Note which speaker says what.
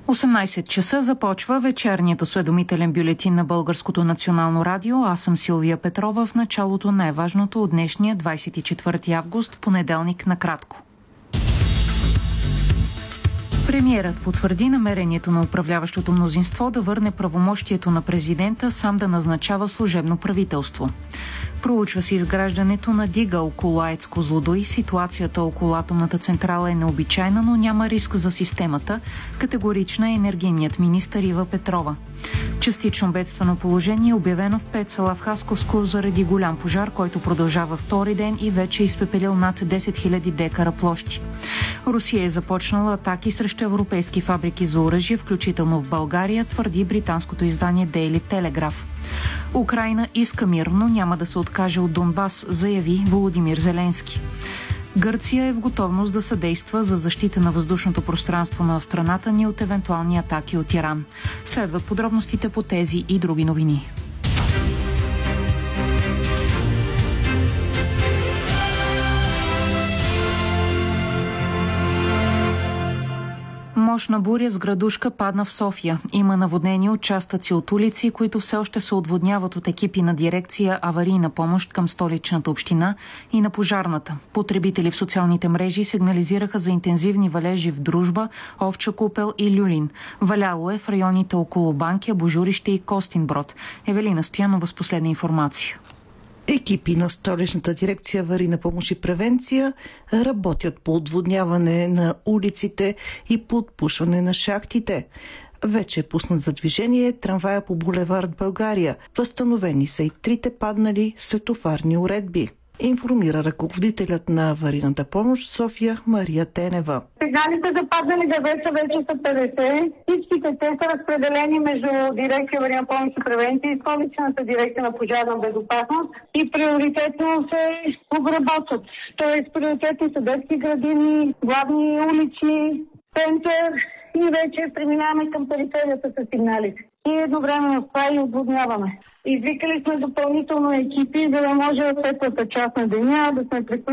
Speaker 1: 18 часа започва вечерният осведомителен бюлетин на Българското национално радио. Аз съм Силвия Петрова. В началото най-важното от днешния 24 август, понеделник, накратко. Премиерът потвърди намерението на управляващото мнозинство да върне правомощието на президента сам да назначава служебно правителство. Проучва се изграждането на дига около АЕЦ Козлодуй. Ситуацията около атомната централа е необичайна, но няма риск за системата. Категорична е енергийният министър Ива Петрова. Частично бедствено положение е обявено в 5 села в Хасковско заради голям пожар, който продължава втори ден и вече е изпепелил над 10 000 декара площи. Русия е започнала атаки срещу европейски фабрики за оръжие, включително в България, твърди британското издание Daily Telegraph. Украйна иска мир, но няма да се откаже от Донбас, заяви Володимир Зеленски. Гърция е в готовност да съдейства за защита на въздушното пространство на страната ни от евентуални атаки от Иран. Следват подробностите по тези и други новини. Мощна буря с градушка падна в София. Има наводнени участъци от улици, които все още се отводняват от екипи на дирекция аварийна помощ към столичната община и на пожарната. Потребители в социалните мрежи сигнализираха за интензивни валежи в Дружба, Овча купел и Люлин. Валяло е в районите около Банкя, Божурище и Костинброд. Евелина Стоянова с последна информация.
Speaker 2: Екипи на столичната дирекция аварийна помощ и превенция работят по отводняване на улиците и по отпушване на шахтите. Вече е пуснат за движение трамвая по булевард България. Възстановени са и 3 паднали светофарни уредби. Информира ръководителят на аварийната помощ в София Мария Тенева.
Speaker 3: Сигналите за паднали дървета вече са 50. Всичките те са разпределени между дирекция аварийна помощ и превенция и столичната дирекция на пожарна безопасност и приоритетно се обработват. Тоест приоритетни са детски градини, главни улици, център и вече преминаваме към периферията с сигналите. И едновременно с това и отводняваме. Извикали сме допълнително екипи, за да може в светлата част на деня да сме